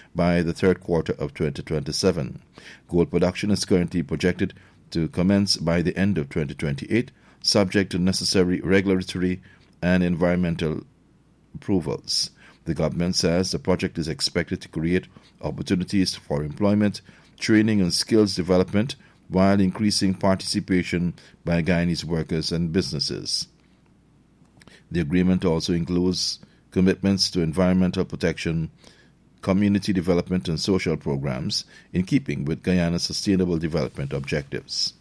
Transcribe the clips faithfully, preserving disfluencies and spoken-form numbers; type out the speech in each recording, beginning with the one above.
by the third quarter of twenty twenty-seven. Gold production is currently projected to commence by the end of twenty twenty-eight, subject to necessary regulatory and environmental approvals. The government says the project is expected to create opportunities for employment, training and skills development while increasing participation by Guyanese workers and businesses. The agreement also includes commitments to environmental protection, community development and social programs in keeping with Guyana's sustainable development objectives.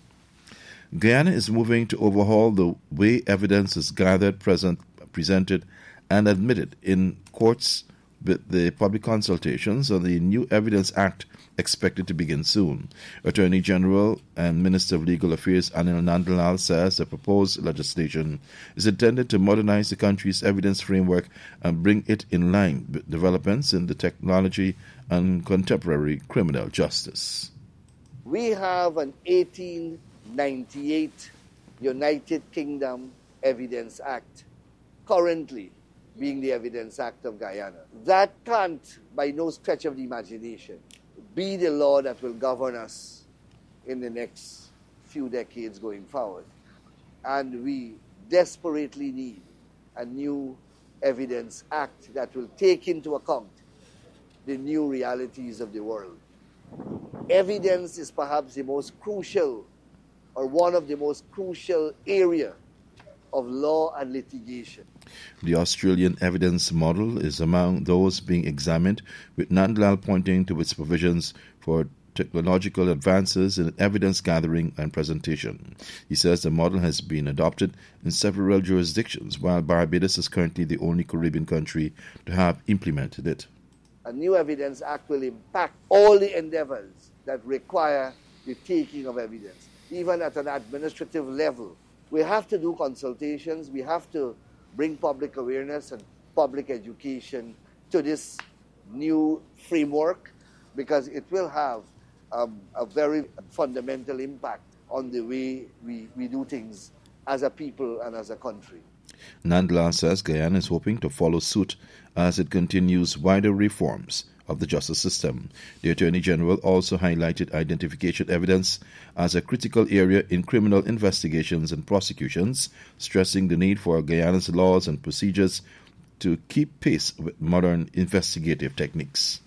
Guyana is moving to overhaul the way evidence is gathered, present, presented, and admitted in courts, with the public consultations on the new Evidence Act expected to begin soon. Attorney General and Minister of Legal Affairs Anil Nandlal says the proposed legislation is intended to modernize the country's evidence framework and bring it in line with developments in the technology and contemporary criminal justice. We have an eighteen ninety-eight United Kingdom Evidence Act currently being the Evidence Act of Guyana. That can't, by no stretch of the imagination, be the law that will govern us in the next few decades going forward. And we desperately need a new Evidence Act that will take into account the new realities of the world. Evidence is perhaps the most crucial, or one of the most crucial area of law and litigation. The Australian evidence model is among those being examined, with Nandlal pointing to its provisions for technological advances in evidence gathering and presentation. He says the model has been adopted in several jurisdictions, while Barbados is currently the only Caribbean country to have implemented it. A new Evidence Act will impact all the endeavors that require the taking of evidence, even at an administrative level. We have to do consultations, we have to bring public awareness and public education to this new framework, because it will have um, a very fundamental impact on the way we, we do things as a people and as a country. Nandlal says Guyana is hoping to follow suit as it continues wider reforms of the justice system. The Attorney General also highlighted identification evidence as a critical area in criminal investigations and prosecutions, stressing the need for Guyana's laws and procedures to keep pace with modern investigative techniques.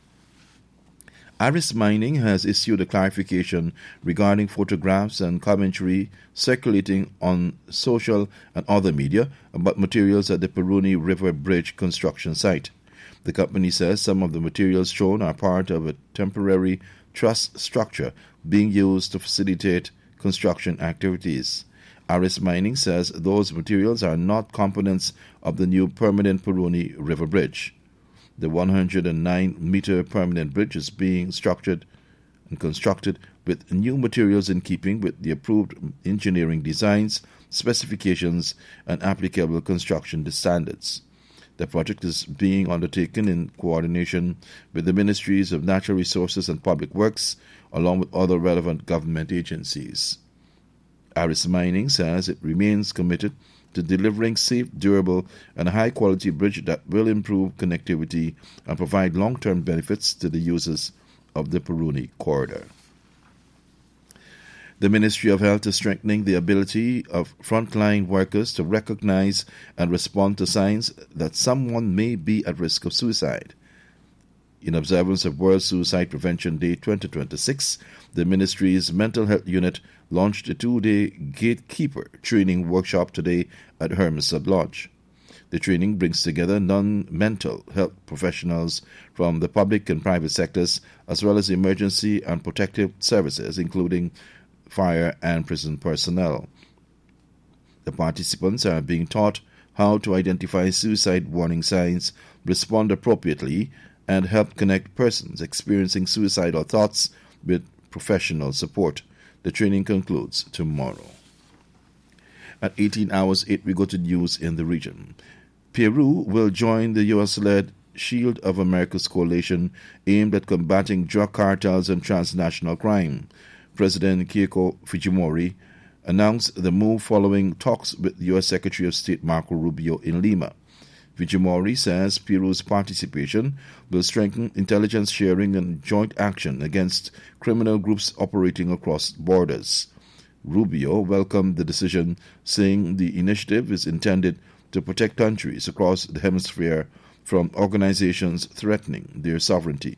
Aris Mining has issued a clarification regarding photographs and commentary circulating on social and other media about materials at the Peruni River Bridge construction site. The company says some of the materials shown are part of a temporary truss structure being used to facilitate construction activities. Aris Mining says those materials are not components of the new permanent Peruni River Bridge. The one hundred nine meter permanent bridge is being structured and constructed with new materials in keeping with the approved engineering designs, specifications, and applicable construction standards. The project is being undertaken in coordination with the Ministries of Natural Resources and Public Works, along with other relevant government agencies. Aris Mining says it remains committed to delivering safe, durable, and high-quality bridge that will improve connectivity and provide long-term benefits to the users of the Peruni corridor. The Ministry of Health is strengthening the ability of frontline workers to recognize and respond to signs that someone may be at risk of suicide. In observance of World Suicide Prevention Day twenty twenty-six, the Ministry's Mental Health Unit launched a two-day gatekeeper training workshop today at Hermesud Lodge. The training brings together non-mental health professionals from the public and private sectors, as well as emergency and protective services, including fire and prison personnel. The participants are being taught how to identify suicide warning signs, respond appropriately, and help connect persons experiencing suicidal thoughts with professional support. The training concludes tomorrow. At eighteen hours eight, we go to news in the region. Peru will join the U S-led Shield of America's coalition aimed at combating drug cartels and transnational crime. President Keiko Fujimori announced the move following talks with U S Secretary of State Marco Rubio in Lima. Fujimori says Peru's participation will strengthen intelligence sharing and joint action against criminal groups operating across borders. Rubio welcomed the decision, saying the initiative is intended to protect countries across the hemisphere from organizations threatening their sovereignty.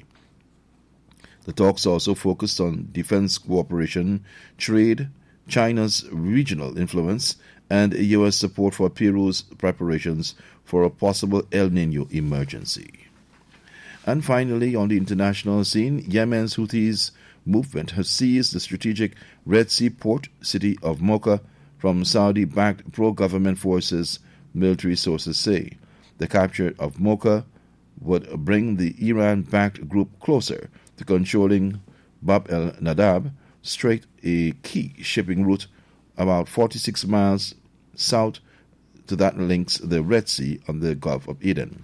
The talks also focused on defense cooperation, trade, China's regional influence, and U S support for Peru's preparations for a possible El Niño emergency. And finally, on the international scene, Yemen's Houthis movement has seized the strategic Red Sea port city of Mocha from Saudi-backed pro-government forces, military sources say. The capture of Mocha would bring the Iran-backed group closer to controlling Bab el-Nadab Strait, a key shipping route about forty-six miles south to that links the Red Sea and the Gulf of Aden.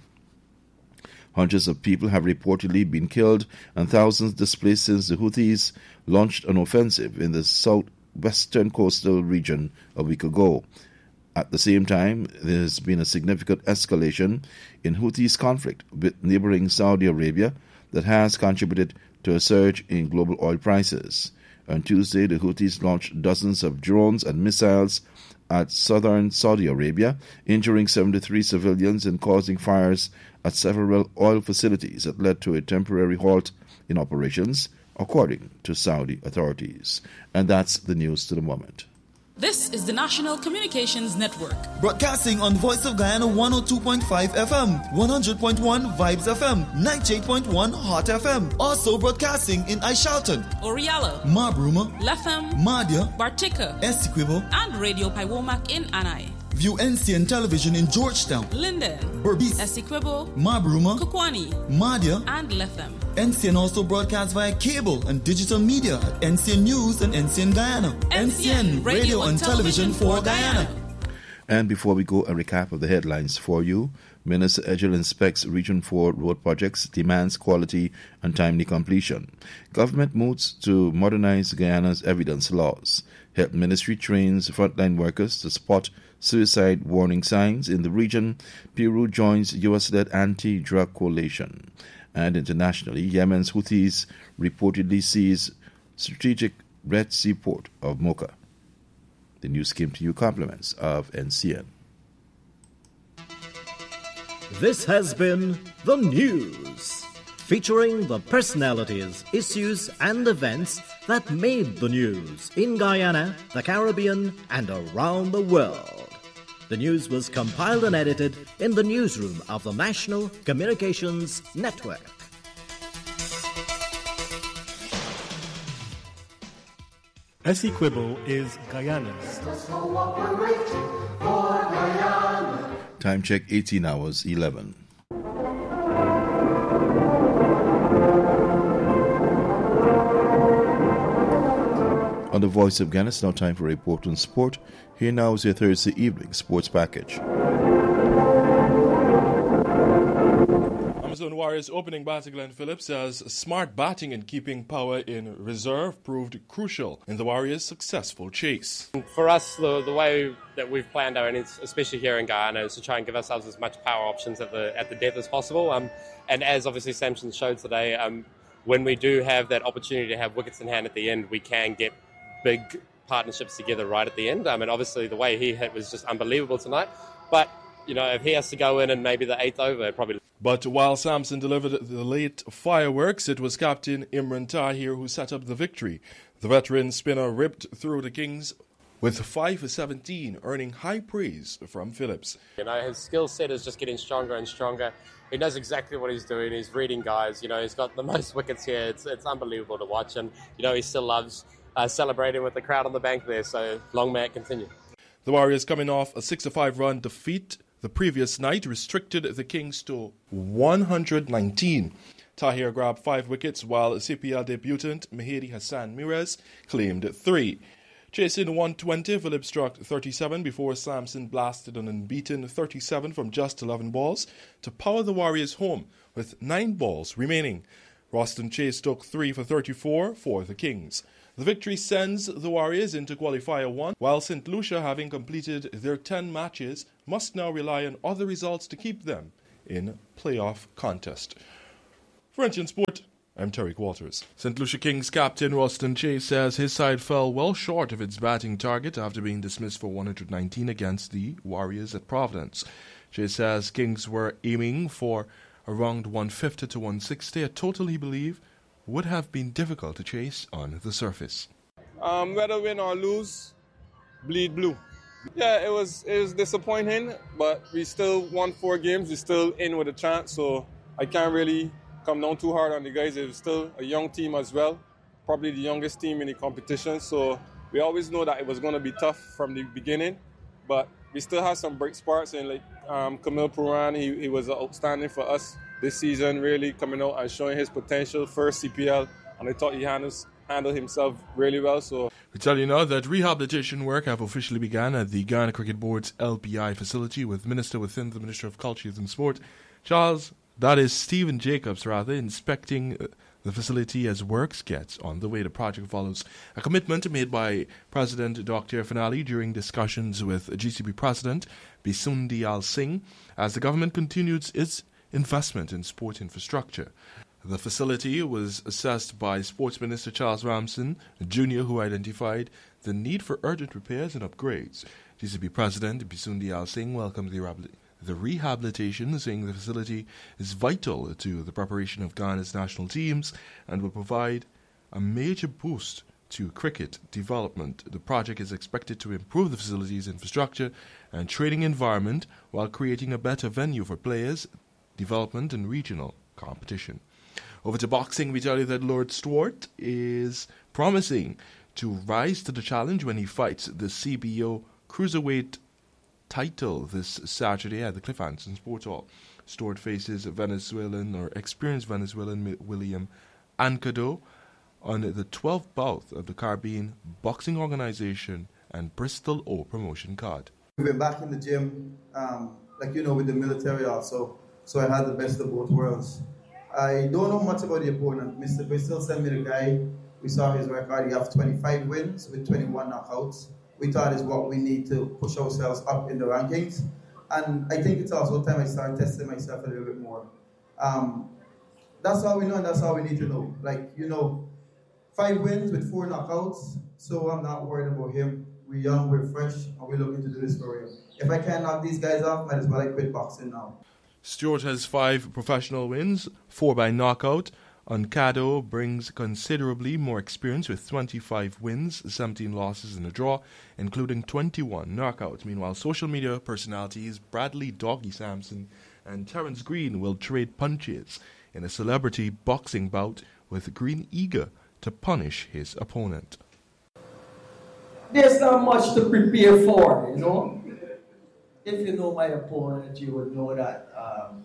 Hundreds of people have reportedly been killed and thousands displaced since the Houthis launched an offensive in the southwestern coastal region a week ago. At the same time, there has been a significant escalation in Houthis' conflict with neighboring Saudi Arabia that has contributed to a surge in global oil prices. On Tuesday, the Houthis launched dozens of drones and missiles at southern Saudi Arabia, injuring seventy-three civilians and causing fires at several oil facilities that led to a temporary halt in operations, according to Saudi authorities. And that's the news to the moment. This is the National Communications Network. Broadcasting on Voice of Guyana one oh two point five F M, one hundred point one Vibes F M, ninety-eight point one Hot F M. Also broadcasting in Aishalton, Oriala, Mabruma, Lefem, Madia, Bartica, Essequibo, and Radio Paiwomak in Anai. View N C N Television in Georgetown, Linden, Berbice, Essequibo, Mabruma, Kukwani, Madia, and Lefem. N C N also broadcasts via cable and digital media at N C N News and N C N Guyana. N C N, Radio, Radio and, and Television for Guyana. Guyana. And before we go, a recap of the headlines for you. Minister Edgell inspects Region four road projects, demands quality and timely completion. Government moves to modernize Guyana's evidence laws. Health Ministry trains frontline workers to spot suicide warning signs in the region. Peru joins U S-led anti-drug coalition. And internationally, Yemen's Houthis reportedly seize strategic Red Sea port of Mocha. The news came to you compliments of N C N. This has been The News, featuring the personalities, issues, and events that made the news in Guyana, the Caribbean, and around the world. The news was compiled and edited in the newsroom of the National Communications Network. Essequibo is Guyana's. Time check, eighteen hours, eleven. On the Voice of Guyana, it's now time for a report on sport. Here now is your Thursday evening sports package. Amazon Warriors opening batter Glenn Phillips says smart batting and keeping power in reserve proved crucial in the Warriors' successful chase. For us, the, the way that we've planned our innings, especially here in Guyana, is to try and give ourselves as much power options at the at the depth as possible. Um, and as obviously Samson showed today, um, when we do have that opportunity to have wickets in hand at the end, we can get big partnerships together right at the end. I mean, obviously the way he hit was just unbelievable tonight. But, you know, if he has to go in and maybe the eighth over, probably... But while Samson delivered the late fireworks, it was Captain Imran Tahir who set up the victory. The veteran spinner ripped through the Kings with five for seventeen, earning high praise from Phillips. You know, his skill set is just getting stronger and stronger. He knows exactly what he's doing. He's reading guys. You know, he's got the most wickets here. It's, it's unbelievable to watch. And, you know, he still loves... Uh, celebrating with the crowd on the bank there, so long may it continue. The Warriors, coming off a six to five run defeat the previous night, restricted the Kings to one hundred nineteen. Tahir grabbed five wickets, while C P L debutant Mehdi Hassan Mirez claimed three. Chasing one twenty, Phillips struck thirty-seven before Samson blasted an unbeaten thirty-seven from just eleven balls to power the Warriors home with nine balls remaining. Roston Chase took three for thirty-four for the Kings. The victory sends the Warriors into qualifier one, while Saint Lucia, having completed their ten matches, must now rely on other results to keep them in playoff contest. For N T N Sport, I'm Tariq Walters. Saint Lucia Kings captain Ruston Chase says his side fell well short of its batting target after being dismissed for one hundred nineteen against the Warriors at Providence. Chase says Kings were aiming for around one fifty to one sixty, a total he believes would have been difficult to chase on the surface. Um, whether win or lose, bleed blue. Yeah, it was it was disappointing, but we still won four games. We're still in with a chance, so I can't really come down too hard on the guys. It was still a young team as well, probably the youngest team in the competition. So we always know that it was going to be tough from the beginning, but we still have some bright spots. And like um, Camille Puran, he, he was outstanding for us this season, really coming out and showing his potential. First C P L, and I thought he handles, handled himself really well. So we tell you now that rehabilitation work have officially begun at the Guyana Cricket Board's L P I facility, with Minister within the Ministry of Culture, Youth and Sport, Charles, that is Stephen Jacobs rather, inspecting the facility as works gets on the way. The project follows a commitment made by President Doctor Finali during discussions with G C B President Bisundi Al Singh as the government continues its investment in sport infrastructure. The facility was assessed by Sports Minister Charles Ramson Junior, who identified the need for urgent repairs and upgrades. G C B President Bisundi Al Singh welcomed the, the rehabilitation, saying the facility is vital to the preparation of Ghana's national teams and will provide a major boost to cricket development. The project is expected to improve the facility's infrastructure and training environment while creating a better venue for players, development and regional competition. Over to boxing, we tell you that Lord Stewart is promising to rise to the challenge when he fights the C B O Cruiserweight title this Saturday at the Cliff Anderson Sports Hall. Stewart faces Venezuelan or experienced Venezuelan William Ancado on the twelfth bout of the Caribbean Boxing Organization and Bristol O promotion card. We've been back in the gym, um, like you know, with the military also. So I had the best of both worlds. I don't know much about the opponent. Mister Bristol sent me the guy. We saw his record. He has twenty-five wins with twenty-one knockouts. We thought is what we need to push ourselves up in the rankings. And I think it's also time I start testing myself a little bit more. Um, that's all we know and that's all we need to know. Like, you know, five wins with four knockouts. So I'm not worried about him. We're young, we're fresh, and we're looking to do this for real. If I can't knock these guys off, might as well I quit boxing now. Stewart has five professional wins, four by knockout. Ancado brings considerably more experience with twenty-five wins, seventeen losses and a draw, including twenty-one knockouts. Meanwhile, social media personalities Bradley Doggy Sampson and Terence Green will trade punches in a celebrity boxing bout, with Green eager to punish his opponent. There's not much to prepare for, you know. If you know my opponent, you would know that um,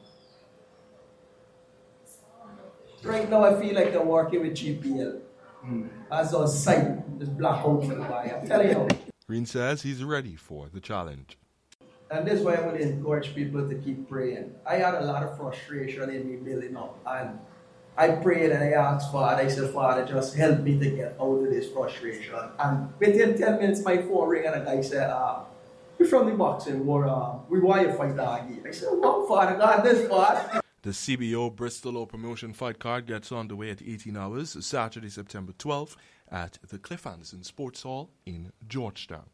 right now I feel like I'm working with G P L. Mm. As on sight, this blackout for the guy. I'm telling you. Green says he's ready for the challenge. And this is why I want to encourage people to keep praying. I had a lot of frustration in me building up, and I prayed and I asked Father, I said, Father, just help me to get out of this frustration. And within ten minutes, my phone rang and a guy said, ah, we're from the boxing war, uh, we want you fight Doggy. I said, what, Father God, this part? The C B O Bristol O promotion fight card gets underway at eighteen hours, Saturday, September twelfth, at the Cliff Anderson Sports Hall in Georgetown.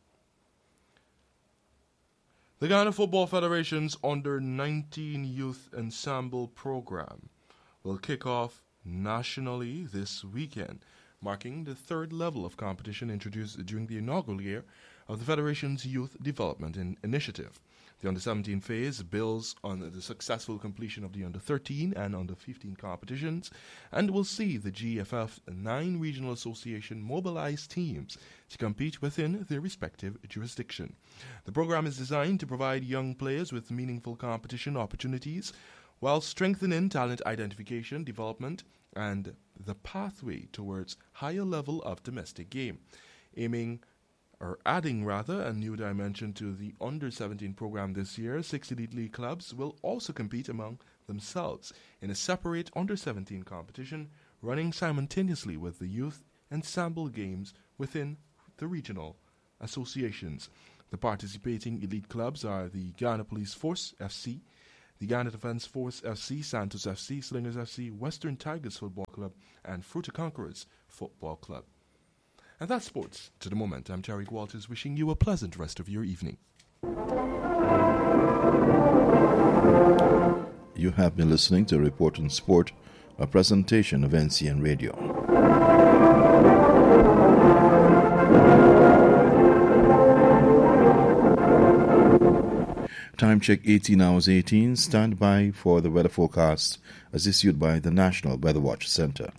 The Ghana Football Federation's under nineteen Youth Ensemble program will kick off nationally this weekend, marking the third level of competition introduced during the inaugural year of the Federation's Youth Development in- Initiative. The under seventeen phase builds on the successful completion of the under thirteen and under fifteen competitions and will see the G F F nine regional association mobilize teams to compete within their respective jurisdiction. The program is designed to provide young players with meaningful competition opportunities while strengthening talent identification, development, and the pathway towards higher level of domestic game, aiming or adding rather a new dimension to the under seventeen program this year. Six elite league clubs will also compete among themselves in a separate under seventeen competition running simultaneously with the youth ensemble games within the regional associations. The participating elite clubs are the Guyana Police Force F C, the Guyana Defence Force F C, Santos F C, Slingers F C, Western Tigers Football Club, and Fruta Conquerors Football Club. And that's sports to the moment. I'm Terry Walters, wishing you a pleasant rest of your evening. You have been listening to a report on sport, a presentation of N C N Radio. Time check eighteen hours eighteen. Stand by for the weather forecast as issued by the National Weather Watch Center.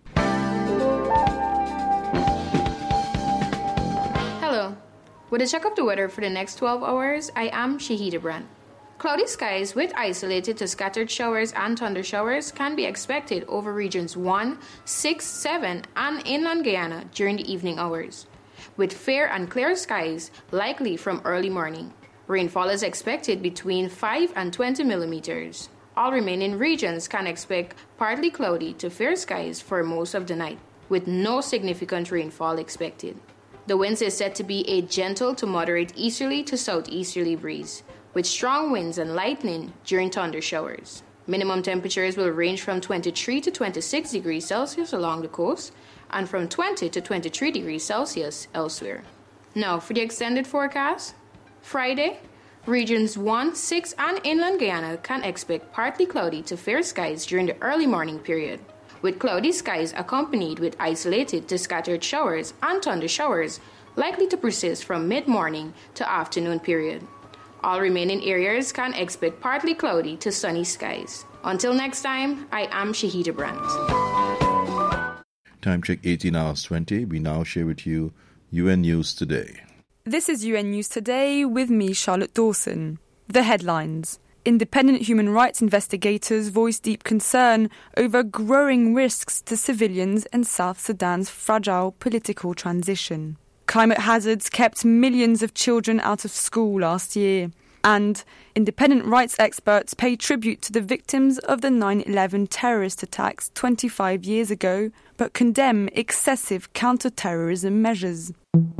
Hello. With a check of the weather for the next twelve hours, I am Shahida Brandt. Cloudy skies with isolated to scattered showers and thunder showers can be expected over regions one, six, seven, and inland Guyana during the evening hours, with fair and clear skies likely from early morning. Rainfall is expected between five and twenty millimeters. All remaining regions can expect partly cloudy to fair skies for most of the night, with no significant rainfall expected. The winds is set to be a gentle to moderate easterly to southeasterly breeze, with strong winds and lightning during thunder showers. Minimum temperatures will range from twenty-three to twenty-six degrees Celsius along the coast and from twenty to twenty-three degrees Celsius elsewhere. Now for the extended forecast. Friday, regions one, six, and inland Guyana can expect partly cloudy to fair skies during the early morning period, with cloudy skies accompanied with isolated to scattered showers and thunder showers likely to persist from mid-morning to afternoon period. All remaining areas can expect partly cloudy to sunny skies. Until next time, I am Shahida Brandt. Time check eighteen hours twenty. We now share with you U N News Today. This is U N News Today with me, Charlotte Dawson. The headlines. Independent human rights investigators voice deep concern over growing risks to civilians and South Sudan's fragile political transition. Climate hazards kept millions of children out of school last year. And independent rights experts pay tribute to the victims of the nine eleven terrorist attacks twenty-five years ago, but condemn excessive counter-terrorism measures.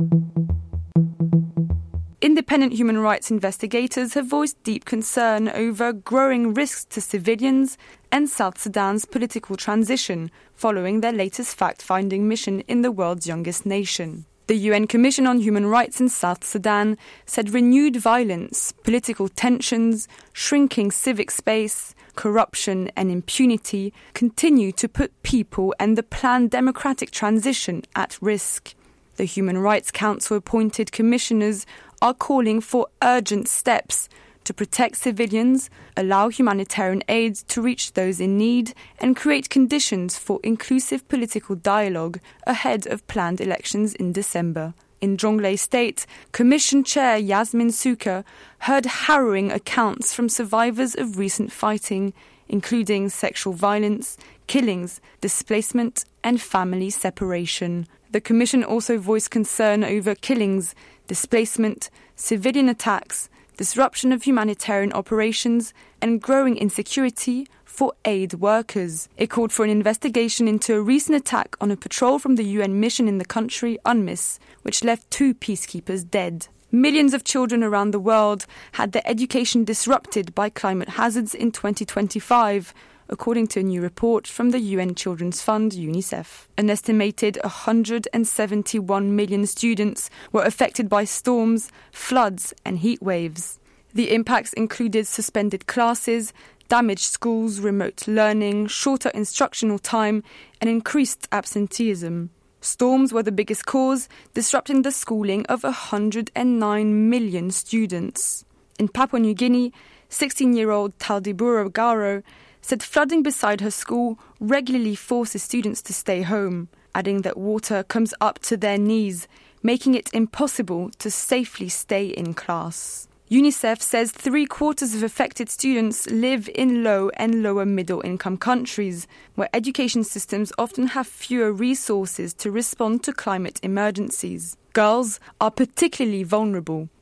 Independent human rights investigators have voiced deep concern over growing risks to civilians and South Sudan's political transition following their latest fact-finding mission in the world's youngest nation. The U N Commission on Human Rights in South Sudan said renewed violence, political tensions, shrinking civic space, corruption and impunity continue to put people and the planned democratic transition at risk. The Human Rights Council appointed commissioners are calling for urgent steps to protect civilians, allow humanitarian aid to reach those in need, and create conditions for inclusive political dialogue ahead of planned elections in December. In Jonglei State, Commission Chair Yasmin Suka heard harrowing accounts from survivors of recent fighting, including sexual violence, killings, displacement, and family separation. The Commission also voiced concern over killings, displacement, civilian attacks, disruption of humanitarian operations, and growing insecurity for aid workers. It called for an investigation into a recent attack on a patrol from the U N mission in the country, UNMISS, which left two peacekeepers dead. Millions of children around the world had their education disrupted by climate hazards in twenty twenty-five, according to a new report from the U N Children's Fund, UNICEF. An estimated one hundred seventy-one million students were affected by storms, floods, and heat waves. The impacts included suspended classes, damaged schools, remote learning, shorter instructional time, and increased absenteeism. Storms were the biggest cause, disrupting the schooling of one hundred nine million students. In Papua New Guinea, sixteen-year-old Taldibura Garo said flooding beside her school regularly forces students to stay home, adding that water comes up to their knees, making it impossible to safely stay in class. UNICEF says three-quarters of affected students live in low and lower middle-income countries, where education systems often have fewer resources to respond to climate emergencies. Girls are particularly vulnerable.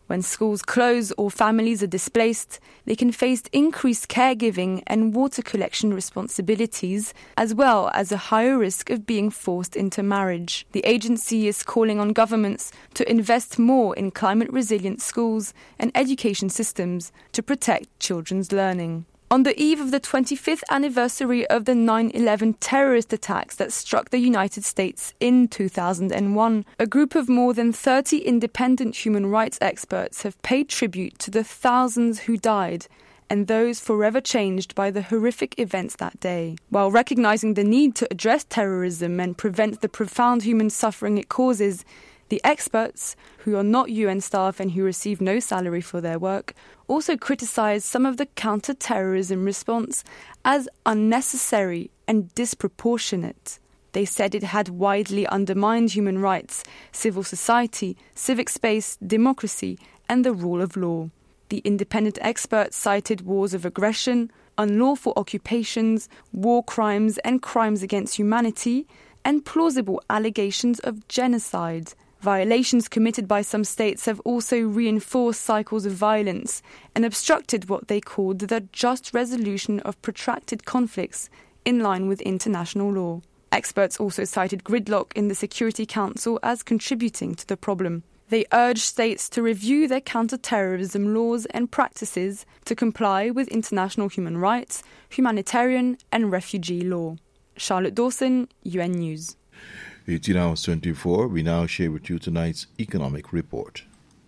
When schools close or families are displaced, they can face increased caregiving and water collection responsibilities, as well as a higher risk of being forced into marriage. The agency is calling on governments to invest more in climate-resilient schools and education systems to protect children's learning. On the eve of the twenty-fifth anniversary of the nine eleven terrorist attacks that struck the United States in two thousand one, a group of more than thirty independent human rights experts have paid tribute to the thousands who died and those forever changed by the horrific events that day. While recognizing the need to address terrorism and prevent the profound human suffering it causes, the experts, who are not U N staff and who receive no salary for their work, also criticised some of the counter-terrorism response as unnecessary and disproportionate. They said it had widely undermined human rights, civil society, civic space, democracy, and the rule of law. The independent experts cited wars of aggression, unlawful occupations, war crimes and crimes against humanity, and plausible allegations of genocide. Violations committed by some states have also reinforced cycles of violence and obstructed what they called the just resolution of protracted conflicts in line with international law. Experts also cited gridlock in the Security Council as contributing to the problem. They urged states to review their counter-terrorism laws and practices to comply with international human rights, humanitarian and refugee law. Charlotte Dawson, U N News. eighteen hours twenty-four, we now share with you tonight's economic report.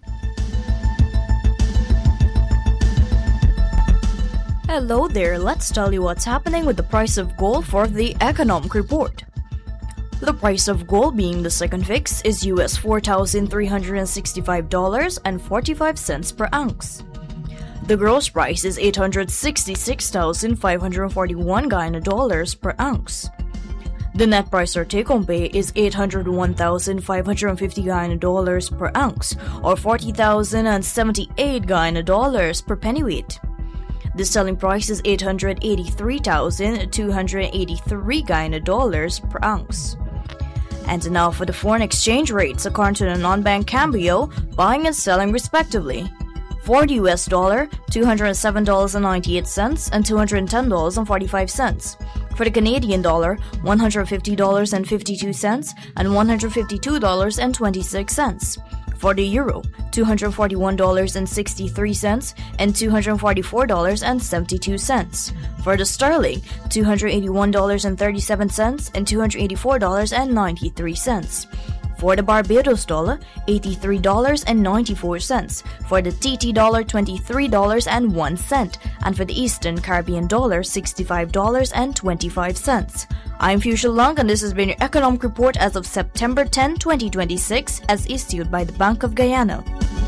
Hello there, let's tell you what's happening with the price of gold for the economic report. The price of gold, being the second fix, is U S four thousand three hundred sixty-five dollars and forty-five cents per ounce. The gross price is eight hundred sixty-six thousand five hundred forty-one Guyana dollars per ounce. The net price or take-home pay is eight hundred one thousand five hundred fifty Guyana dollars per ounce, or forty thousand seventy-eight Guyana dollars per pennyweight. The selling price is eight hundred eighty-three thousand two hundred eighty-three Guyana dollars per ounce. And now for the foreign exchange rates according to the non-bank Cambio, buying and selling respectively. For the U S dollar, two hundred seven dollars and ninety-eight cents and two hundred ten dollars and forty-five cents. For the Canadian dollar, one hundred fifty dollars and fifty-two cents and one hundred fifty-two dollars and twenty-six cents. For the euro, two hundred forty-one dollars and sixty-three cents and two hundred forty-four dollars and seventy-two cents. For the sterling, two hundred eighty-one dollars and thirty-seven cents and two hundred eighty-four dollars and ninety-three cents. For the Barbados dollar, eighty-three dollars and ninety-four cents. For the T T dollar, twenty-three dollars and one cent. And for the Eastern Caribbean dollar, sixty-five dollars and twenty-five cents. I'm Fuchsia Long, and this has been your economic report as of September tenth, twenty twenty-six, as issued by the Bank of Guyana.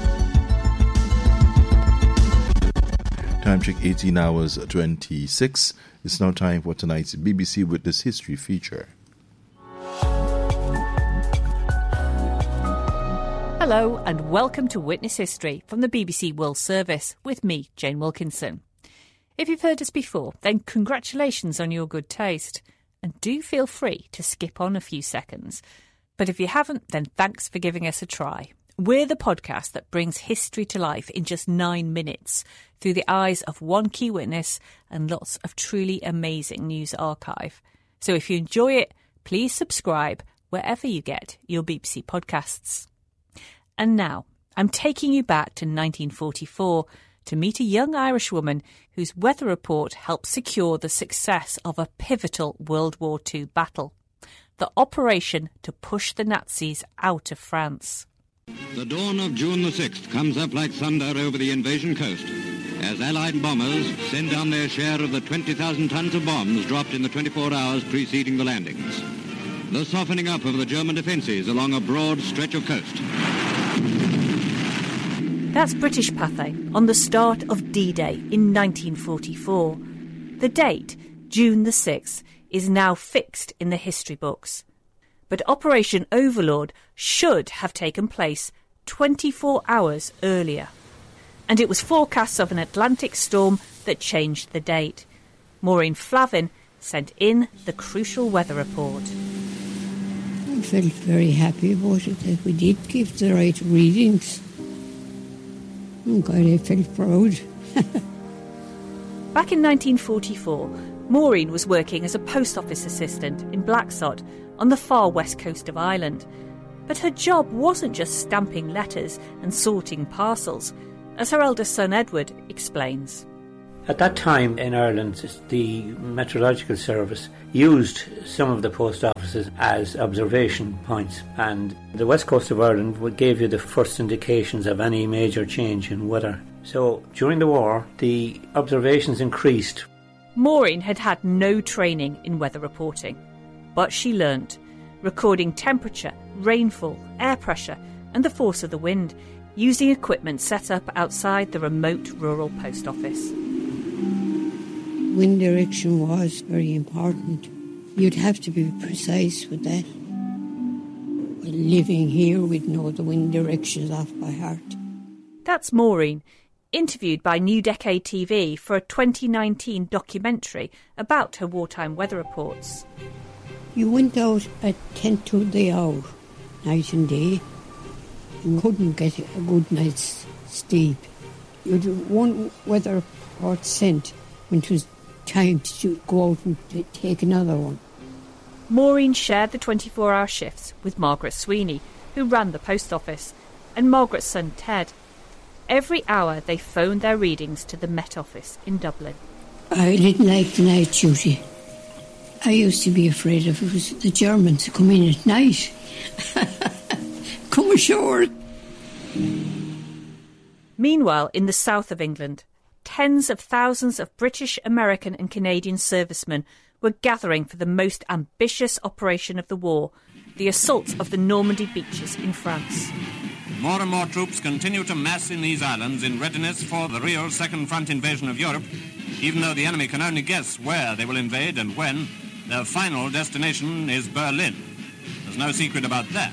Time check eighteen hours twenty-six. It's now time for tonight's B B C Witness History feature. Hello and welcome to Witness History from the B B C World Service with me, Jane Wilkinson. If you've heard us before, then congratulations on your good taste. And do feel free to skip on a few seconds. But if you haven't, then thanks for giving us a try. We're the podcast that brings history to life in just nine minutes through the eyes of one key witness and lots of truly amazing news archive. So if you enjoy it, please subscribe wherever you get your B B C podcasts. And now, I'm taking you back to nineteen forty-four to meet a young Irish woman whose weather report helped secure the success of a pivotal World War Two battle, the operation to push the Nazis out of France. The dawn of June the sixth comes up like thunder over the invasion coast as Allied bombers send down their share of the twenty thousand tons of bombs dropped in the twenty-four hours preceding the landings. The softening up of the German defences along a broad stretch of coast. That's British Pathé on the start of D-Day in nineteen forty-four. The date, June the sixth, is now fixed in the history books. But Operation Overlord should have taken place twenty-four hours earlier. And it was forecasts of an Atlantic storm that changed the date. Maureen Flavin sent in the crucial weather report. I felt very happy about it, that we did give the right readings. Oh God, I felt proud. Back in nineteen forty-four, Maureen was working as a post office assistant in Blacksod on the far west coast of Ireland. But her job wasn't just stamping letters and sorting parcels, as her eldest son Edward explains. At that time in Ireland, the Meteorological Service used some of the post offices as observation points, and the west coast of Ireland gave you the first indications of any major change in weather. So during the war, the observations increased. Maureen had had no training in weather reporting, but she learnt, recording temperature, rainfall, air pressure and the force of the wind, using equipment set up outside the remote rural post office. Wind direction was very important. You'd have to be precise with that. Well, living here, we'd know the wind directions off by heart. That's Maureen, interviewed by New Decade T V for a twenty nineteen documentary about her wartime weather reports. You went out at ten to the hour, night and day. You couldn't get a good night's sleep. You'd one weather report sent when it was time to go out and take another one. Maureen shared the twenty-four hour shifts with Margaret Sweeney, who ran the post office, and Margaret's son Ted. Every hour they phoned their readings to the Met Office in Dublin. I didn't like the night duty. I used to be afraid if it was the Germans who come in at night. Come ashore. Meanwhile, in the south of England, tens of thousands of British, American and Canadian servicemen were gathering for the most ambitious operation of the war, the assault of the Normandy beaches in France. More and more troops continue to mass in these islands in readiness for the real second front invasion of Europe, even though the enemy can only guess where they will invade and when. Their final destination is Berlin. There's no secret about that.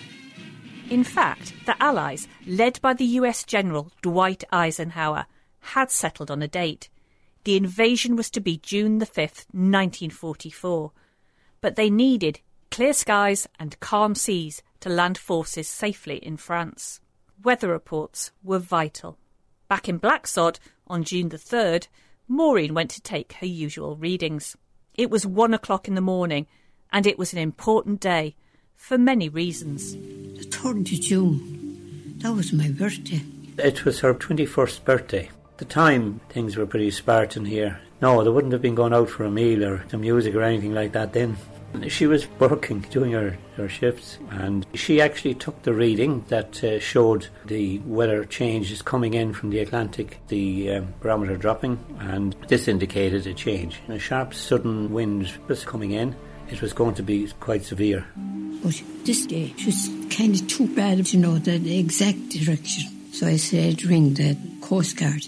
In fact, the Allies, led by the U S General Dwight Eisenhower, had settled on a date. The invasion was to be June the fifth, nineteen forty-four. But they needed clear skies and calm seas to land forces safely in France. Weather reports were vital. Back in Blacksod, on June the third, Maureen went to take her usual readings. It was one o'clock in the morning, and it was an important day, for many reasons. The third of June, that was my birthday. It was her twenty-first birthday. At the time, things were pretty Spartan here. No, they wouldn't have been going out for a meal or the music or anything like that then. She was working, doing her, her shifts, and she actually took the reading that uh, showed the weather changes coming in from the Atlantic, the um, barometer dropping, and this indicated a change. A sharp, sudden wind was coming in. It was going to be quite severe. But this day, it was kind of too bad to know the, the exact direction. So I said, ring the Coast Guard.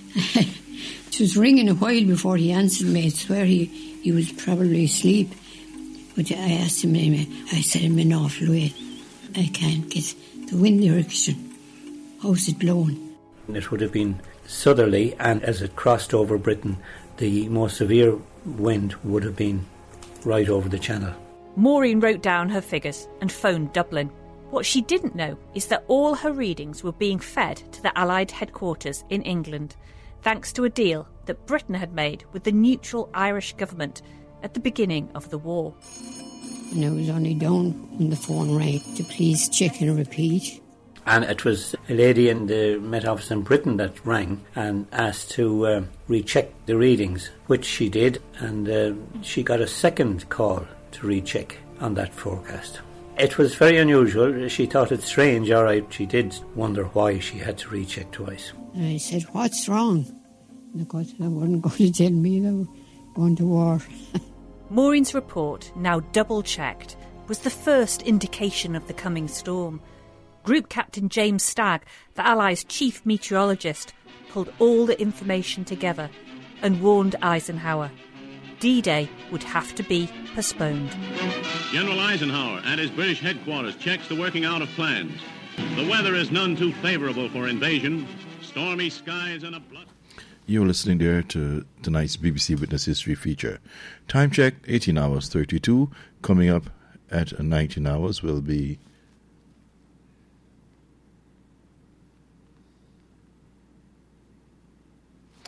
It was ringing a while before he answered me. I swear he, he was probably asleep. But I asked him anyway. I said, I'm an awful way. I can't get the wind direction. How's it blowing? It would have been southerly, and as it crossed over Britain, the more severe wind would have been right over the channel. Maureen wrote down her figures and phoned Dublin. What she didn't know is that all her readings were being fed to the Allied headquarters in England, thanks to a deal that Britain had made with the neutral Irish government at the beginning of the war. And I was only down when the phone rang to please check and repeat. And it was a lady in the Met Office in Britain that rang and asked to uh, recheck the readings, which she did, and uh, she got a second call to recheck on that forecast. It was very unusual. She thought it strange, all right. She did wonder why she had to recheck twice. And I said, what's wrong? And of course, they weren't going to tell me they were going to war. Maureen's report, now double-checked, was the first indication of the coming storm. Group Captain James Stagg, the Allies' chief meteorologist, pulled all the information together and warned Eisenhower D-Day would have to be postponed. General Eisenhower at his British headquarters checks the working out of plans. The weather is none too favourable for invasion. Stormy skies and a blood... You're listening there to tonight's B B C Witness History feature. Time check, eighteen hours thirty-two. Coming up at nineteen hours will be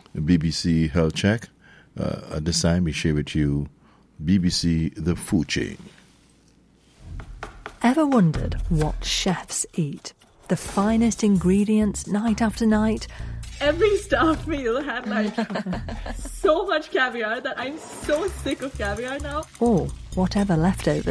B B C Health Check. Uh, at this time, we share with you B B C The Food Chain. Ever wondered what chefs eat? The finest ingredients night after night? Every staff meal had like so much caviar that I'm so sick of caviar now. Or whatever leftovers